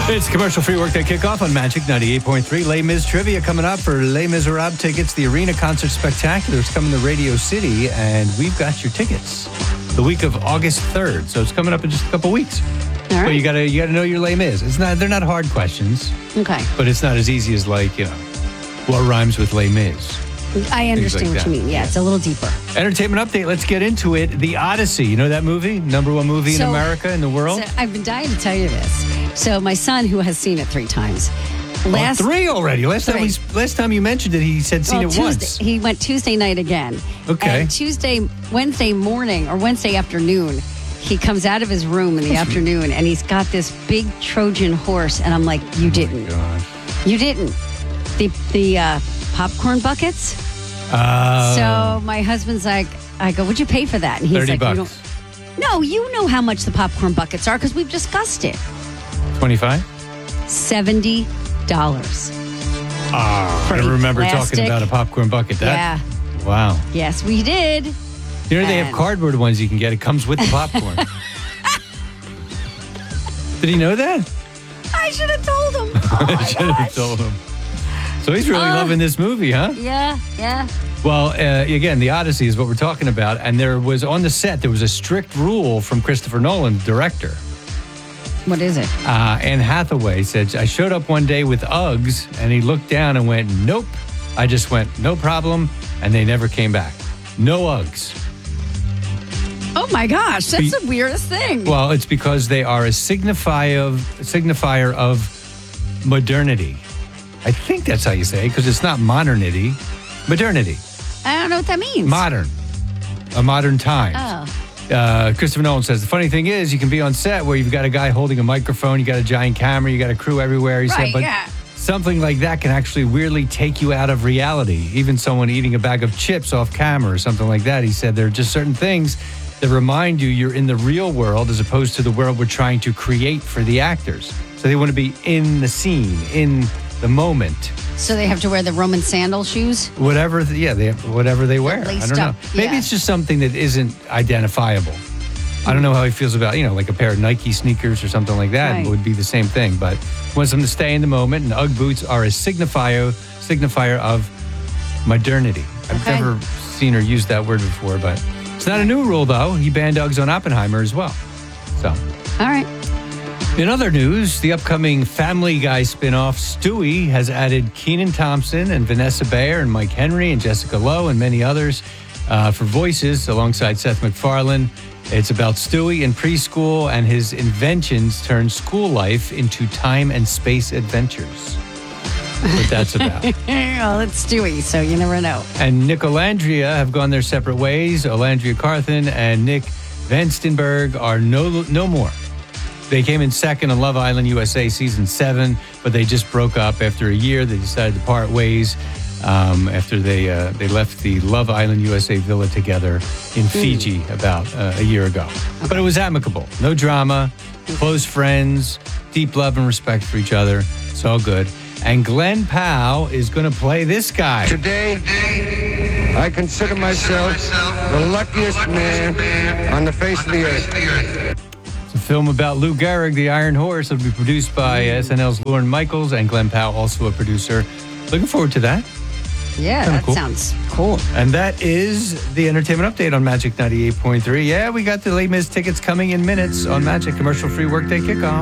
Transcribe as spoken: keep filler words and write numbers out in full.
It's commercial-free workday kickoff on Magic ninety-eight point three. Les Mis trivia coming up for Les Miserables tickets. The Arena Concert Spectacular is coming to Radio City, and we've got your tickets the week of August third. So it's coming up in just a couple weeks. All right. But you gotta you gotta know your Les Mis. It's not they're not hard questions. Okay. But it's not as easy as like you know what rhymes with Les Mis. I understand like what that. you mean. Yeah, it's a little deeper. Entertainment update. Let's get into it. The Odyssey. You know that movie? Number one movie So- in America, in the world. So I've been dying to tell you this. So my son, who has seen it three times, Oh, last three already. Last time Three. we last time you mentioned it, he said seen well, it Tuesday, once. he went Tuesday night again. Okay. And Tuesday, Wednesday morning or Wednesday afternoon, he comes out of his room in the afternoon and he's got this big Trojan horse, and I'm like, you didn't, Gosh. you didn't. The the uh, popcorn buckets. Uh, So my husband's like, I go, would you pay for that? And he's thirty like, bucks. you don't. No, you know how much the popcorn buckets are because we've discussed it. twenty-five. Seventy dollars. Ah, For I remember plastic. talking about a popcorn bucket. That, Yeah. Wow. Yes, we did. You know they have And- cardboard ones you can get. It comes with the popcorn. Did he know that? I should have told him. Oh I my should have gosh. told him. So he's really Uh, loving this movie, huh? Yeah, yeah. Well, uh, again, the Odyssey is what we're talking about. And there was, on the set, there was a strict rule from Christopher Nolan, the director. What is it? Uh, Anne Hathaway said, I showed up one day with Uggs, and he looked down and went, nope. I just went, no problem. And they never came back. No Uggs. Oh my gosh, that's Be- the weirdest thing. Well, it's because they are a signifier of, signifier of modernity. I think that's how you say it, because it's not modernity. Modernity. I don't know what that means. Modern. A modern time. Oh. Uh, Christopher Nolan says, the funny thing is, you can be on set where you've got a guy holding a microphone, you got a giant camera, you got a crew everywhere. He Right, said, but yeah. something like that can actually weirdly take you out of reality. Even someone eating a bag of chips off camera or something like that. He said there are just certain things that remind you you're in the real world as opposed to the world we're trying to create for the actors. So they want to be in the scene, in the moment. So they have to wear the Roman sandal shoes? Whatever, yeah, they whatever they wear. I laced don't know. up, Maybe yeah. it's just something that isn't identifiable. I don't know how he feels about, you know, like a pair of Nike sneakers or something like that Right. would be the same thing. But he wants them to stay in the moment, and Ugg boots are a signifier signifier of modernity. I've Okay. never seen her use that word before, but it's not a new rule though. He banned Uggs on Oppenheimer as well. So. All right. In other news, the upcoming Family Guy spinoff, Stewie, has added Kenan Thompson and Vanessa Bayer and Mike Henry and Jessica Lowe and many others uh, for voices alongside Seth MacFarlane. It's about Stewie in preschool and his inventions turn school life into time and space adventures. What that's about. Well, it's Stewie, so you never know. And Nick Olandria have gone their separate ways. Olandria Carthen and Nick Vanstenberg are no no more. They came in second on Love Island U S A season seven, but they just broke up after a year. They decided to part ways um, after they uh, they left the Love Island U S A villa together in Fiji about uh, a year ago. But it was amicable, no drama, close friends, deep love and respect for each other. It's all good. And Glenn Powell is going to play this guy. Today, I consider myself the luckiest man on the face of the earth. It's a film about Lou Gehrig, the Iron Horse. It'll be produced by S N L's Lauren Michaels and Glenn Powell, also a producer. Looking forward to that. Yeah, Kinda that cool. sounds cool. And that is the entertainment update on Magic ninety-eight point three. Yeah, we got the Les Mis tickets coming in minutes on Magic Commercial Free Workday Kickoff.